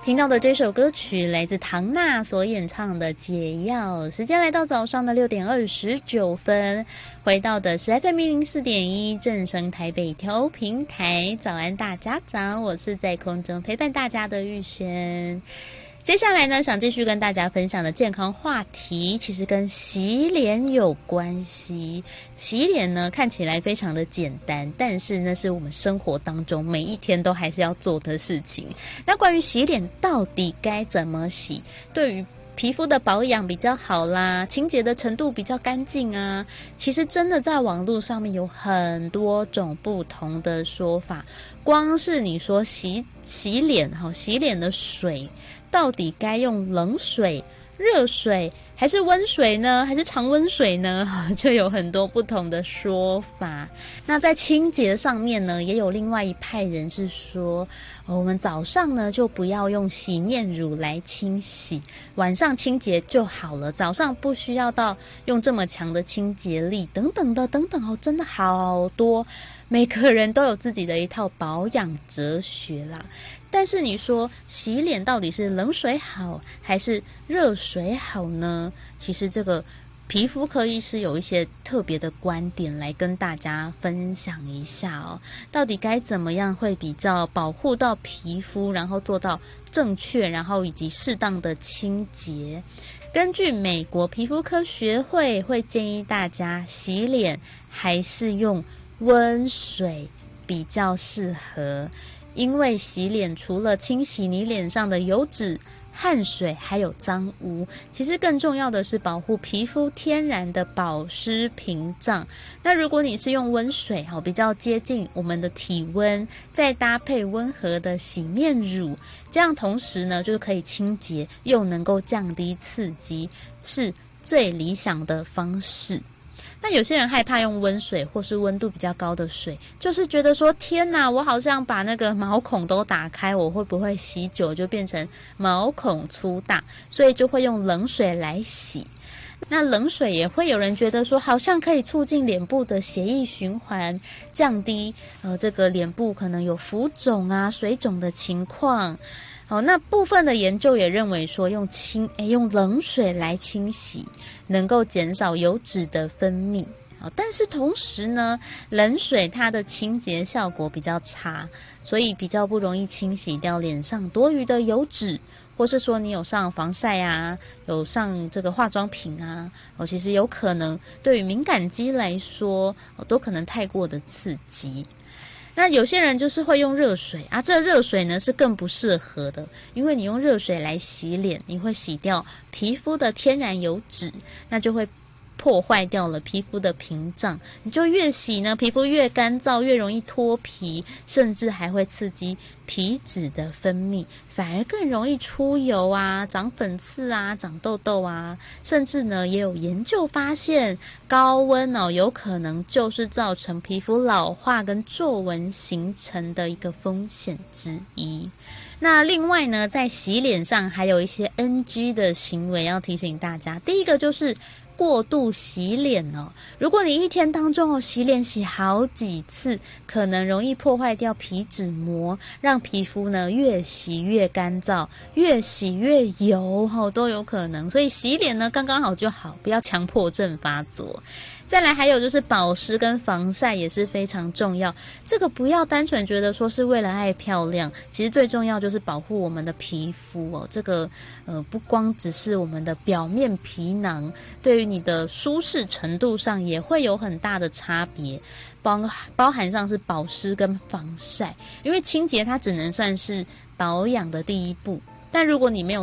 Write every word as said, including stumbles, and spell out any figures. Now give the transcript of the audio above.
听到的这首歌曲来自唐娜所演唱的《解药》。时间来到早上的六点二十九分，回到的是 F M 一零四点一正声台北调频台。早安大家早，我是在空中陪伴大家的玉轩。接下来呢，想继续跟大家分享的健康话题，其实跟洗脸有关系。洗脸呢，看起来非常的简单，但是那是我们生活当中每一天都还是要做的事情。那关于洗脸到底该怎么洗，对于皮肤的保养比较好啦，清洁的程度比较干净啊，其实真的在网络上面有很多种不同的说法。光是你说洗洗脸哈，洗脸的水到底该用冷水、热水还是温水呢？还是常温水呢？就有很多不同的说法。那在清洁上面呢，也有另外一派人是说，哦，我们早上呢就不要用洗面乳来清洗，晚上清洁就好了，早上不需要到用这么强的清洁力，等等的等等哦，真的好多。每个人都有自己的一套保养哲学啦。但是你说洗脸到底是冷水好还是热水好呢？其实这个皮肤科医师有一些特别的观点来跟大家分享一下哦，到底该怎么样会比较保护到皮肤，然后做到正确，然后以及适当的清洁。根据美国皮肤科学会会建议大家洗脸还是用温水比较适合，因为洗脸除了清洗你脸上的油脂、汗水还有脏污，其实更重要的是保护皮肤天然的保湿屏障。那如果你是用温水比较接近我们的体温，再搭配温和的洗面乳，这样同时呢就是可以清洁又能够降低刺激，是最理想的方式。那有些人害怕用温水或是温度比较高的水，就是觉得说天哪，我好像把那个毛孔都打开，我会不会洗久就变成毛孔粗大，所以就会用冷水来洗。那冷水也会有人觉得说好像可以促进脸部的血液循环，降低呃这个脸部可能有浮肿啊、水肿的情况。好，那部分的研究也认为说用清诶用冷水来清洗能够减少油脂的分泌。好，但是同时呢，冷水它的清洁效果比较差，所以比较不容易清洗掉脸上多余的油脂，或是说你有上防晒啊，有上这个化妆品啊，哦，其实有可能对于敏感肌来说，哦，都可能太过的刺激。那有些人就是会用热水啊，这热水呢是更不适合的，因为你用热水来洗脸，你会洗掉皮肤的天然油脂，那就会破坏掉了皮肤的屏障，你就越洗呢，皮肤越干燥，越容易脱皮，甚至还会刺激皮脂的分泌，反而更容易出油啊、长粉刺啊、长痘痘啊，甚至呢也有研究发现，高温哦有可能就是造成皮肤老化跟皱纹形成的一个风险之一。那另外呢，在洗脸上还有一些 N G 的行为要提醒大家，第一个就是过度洗脸哦，如果你一天当中哦洗脸洗好几次，可能容易破坏掉皮脂膜，让皮肤呢越洗越干燥，越洗越油哦，都有可能。所以洗脸呢刚刚好就好，不要强迫症发作。再来还有就是保湿跟防晒也是非常重要，这个不要单纯觉得说是为了爱漂亮，其实最重要就是保护我们的皮肤哦。这个呃不光只是我们的表面皮囊，对于你的舒适程度上也会有很大的差别，包包含上是保湿跟防晒，因为清洁它只能算是保养的第一步，但如果你没有